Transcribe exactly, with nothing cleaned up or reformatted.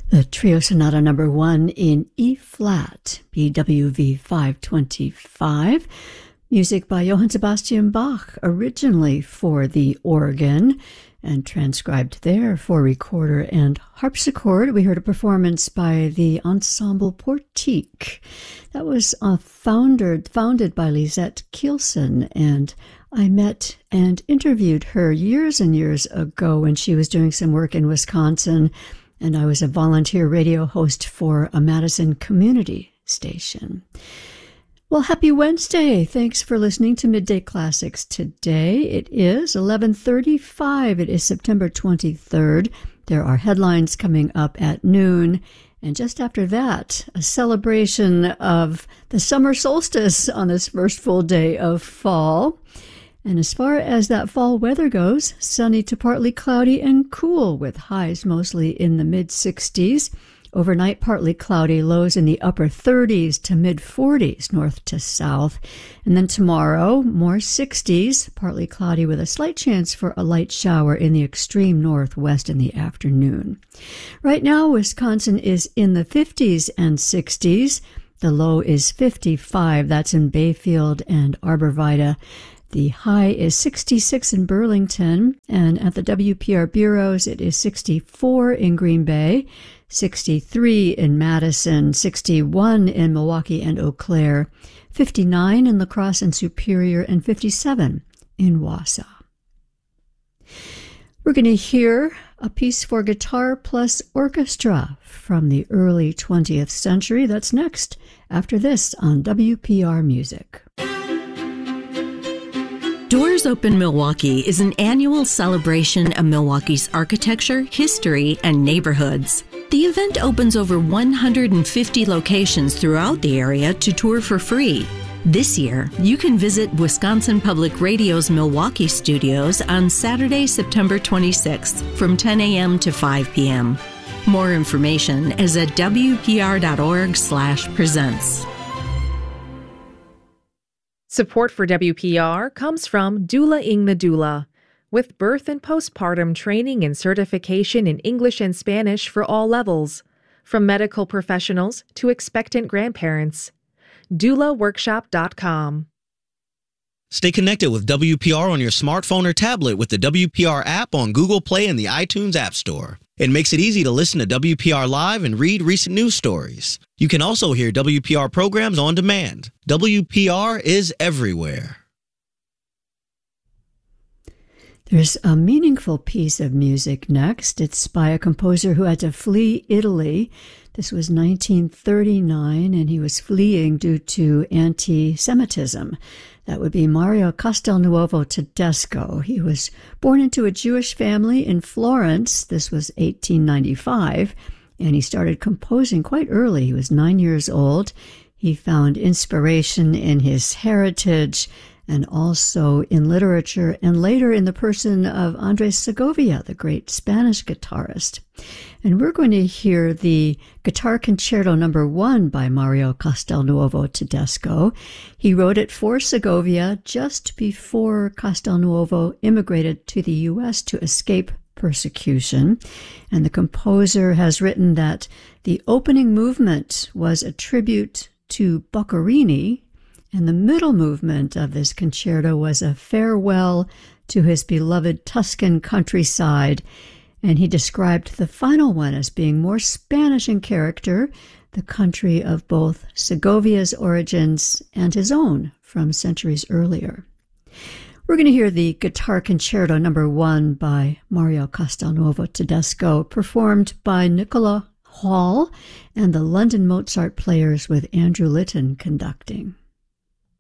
The Trio Sonata number one in E-flat, B W V five twenty-five. Music by Johann Sebastian Bach, originally for the organ and transcribed there for recorder and harpsichord. We heard a performance by the Ensemble Portique. That was uh, founded, founded by Lisette Kielsen, and I met and interviewed her years and years ago when she was doing some work in Wisconsin, and I was a volunteer radio host for a Madison community station. Well, happy Wednesday. Thanks for listening to Midday Classics today. It is eleven thirty-five. It is September twenty-third. There are headlines coming up at noon. And just after that, a celebration of the summer solstice on this first full day of fall. And as far as that fall weather goes, sunny to partly cloudy and cool with highs mostly in the mid sixties. Overnight, partly cloudy, lows in the upper thirties to mid forties, north to south. And then tomorrow, more sixties, partly cloudy with a slight chance for a light shower in the extreme northwest in the afternoon. Right now, Wisconsin is in the fifties and sixties. The low is fifty-five. That's in Bayfield and Arborvita. The high is sixty-six in Burlington, and at the W P R bureaus, it is sixty-four in Green Bay, sixty-three in Madison, sixty-one in Milwaukee and Eau Claire, fifty-nine in La Crosse and Superior, and fifty-seven in Wausau. We're going to hear a piece for guitar plus orchestra from the early twentieth century. That's next, after this on W P R Music. Doors Open Milwaukee is an annual celebration of Milwaukee's architecture, history, and neighborhoods. The event opens over one hundred fifty locations throughout the area to tour for free. This year, you can visit Wisconsin Public Radio's Milwaukee studios on Saturday, September twenty-sixth from ten a.m. to five p.m. More information is at W P R dot org slash presents. Support for W P R comes from Doula Ing the Doula, with birth and postpartum training and certification in English and Spanish for all levels, from medical professionals to expectant grandparents. doula workshop dot com. Stay connected with W P R on your smartphone or tablet with the W P R app on Google Play and the iTunes App Store. It makes it easy to listen to W P R Live and read recent news stories. You can also hear W P R programs on demand. W P R is everywhere. There's a meaningful piece of music next. It's by a composer who had to flee Italy. This was nineteen thirty-nine, and he was fleeing due to anti-Semitism. That would be Mario Castelnuovo Tedesco. He was born into a Jewish family in Florence. This was eighteen ninety-five, and he started composing quite early. He was nine years old. He found inspiration in his heritage and also in literature, and later in the person of Andres Segovia, the great Spanish guitarist. And we're going to hear the Guitar Concerto number one by Mario Castelnuovo Tedesco. He wrote it for Segovia just before Castelnuovo immigrated to the U S to escape persecution. And the composer has written that the opening movement was a tribute to Boccherini, and the middle movement of this concerto was a farewell to his beloved Tuscan countryside, and he described the final one as being more Spanish in character, the country of both Segovia's origins and his own from centuries earlier. We're going to hear the Guitar Concerto number one by Mario Castelnuovo Tedesco, performed by Nicola Hall and the London Mozart Players with Andrew Litton conducting.